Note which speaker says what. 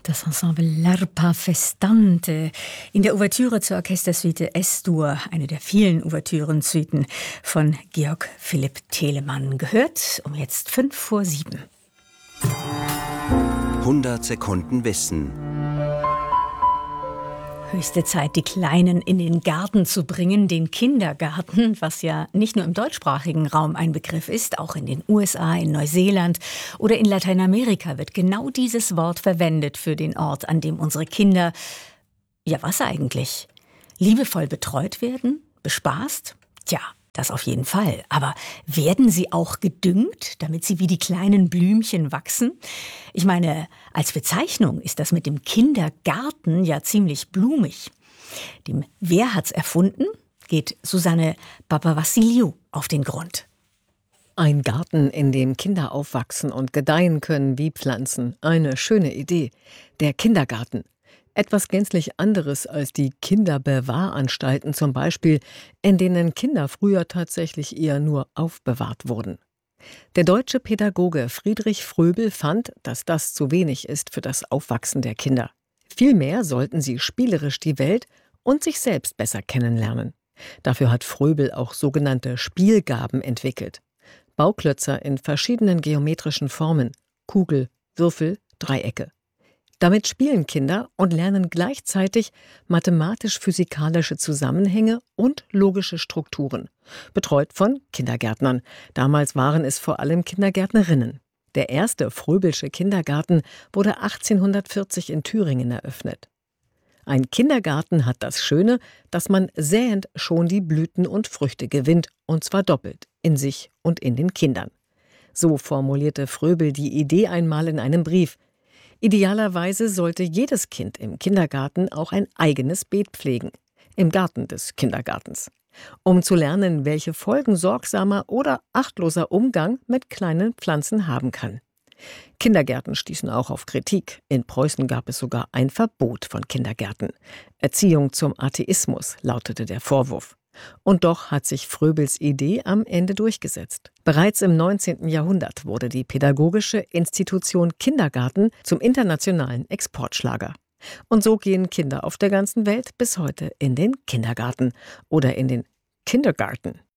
Speaker 1: Das Ensemble L'Arpa Festante in der Ouvertüre zur Orchestersuite S-Dur, eine der vielen Ouvertürensuiten von Georg Philipp Telemann. Gehört um jetzt 7:05.
Speaker 2: 100 Sekunden Wissen.
Speaker 1: Höchste Zeit, die Kleinen in den Garten zu bringen, den Kindergarten, was ja nicht nur im deutschsprachigen Raum ein Begriff ist, auch in den USA, in Neuseeland oder in Lateinamerika wird genau dieses Wort verwendet für den Ort, an dem unsere Kinder, ja was eigentlich, liebevoll betreut werden, bespaßt? Tja, das auf jeden Fall. Aber werden sie auch gedüngt, damit sie wie die kleinen Blümchen wachsen? Ich meine, als Bezeichnung ist das mit dem Kindergarten ja ziemlich blumig. Dem Wer hat's erfunden, geht Susanne Papavassiliou auf den Grund.
Speaker 3: Ein Garten, in dem Kinder aufwachsen und gedeihen können wie Pflanzen. Eine schöne Idee. Der Kindergarten. Etwas gänzlich anderes als die Kinderbewahranstalten zum Beispiel, in denen Kinder früher tatsächlich eher nur aufbewahrt wurden. Der deutsche Pädagoge Friedrich Fröbel fand, dass das zu wenig ist für das Aufwachsen der Kinder. Vielmehr sollten sie spielerisch die Welt und sich selbst besser kennenlernen. Dafür hat Fröbel auch sogenannte Spielgaben entwickelt. Bauklötzer in verschiedenen geometrischen Formen, Kugel, Würfel, Dreiecke. Damit spielen Kinder und lernen gleichzeitig mathematisch-physikalische Zusammenhänge und logische Strukturen. Betreut von Kindergärtnern. Damals waren es vor allem Kindergärtnerinnen. Der erste Fröbelsche Kindergarten wurde 1840 in Thüringen eröffnet. Ein Kindergarten hat das Schöne, dass man säend schon die Blüten und Früchte gewinnt, und zwar doppelt, in sich und in den Kindern. So formulierte Fröbel die Idee einmal in einem Brief. Idealerweise sollte jedes Kind im Kindergarten auch ein eigenes Beet pflegen, im Garten des Kindergartens, um zu lernen, welche Folgen sorgsamer oder achtloser Umgang mit kleinen Pflanzen haben kann. Kindergärten stießen auch auf Kritik. In Preußen gab es sogar ein Verbot von Kindergärten. Erziehung zum Atheismus lautete der Vorwurf. Und doch hat sich Fröbels Idee am Ende durchgesetzt. Bereits im 19. Jahrhundert wurde die pädagogische Institution Kindergarten zum internationalen Exportschlager. Und so gehen Kinder auf der ganzen Welt bis heute in den Kindergarten oder in den Kindergarten.